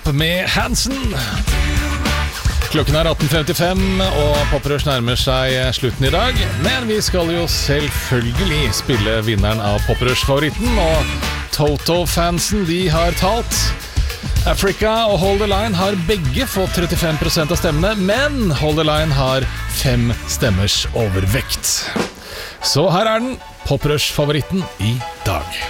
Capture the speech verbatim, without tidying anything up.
Pop med Hansen. Klokken er atten femtifem, og Poprush nærmer seg slutten i dag. Men vi skal jo selvfølgelig spille vinneren av Poprush-favoritten, og Toto-fansen, de har talt. Africa og Hold the Line har begge fått trettifem prosent av stemmene, men Hold the Line har fem stemmers overvekt. Så her er den, Poprush-favoritten i dag.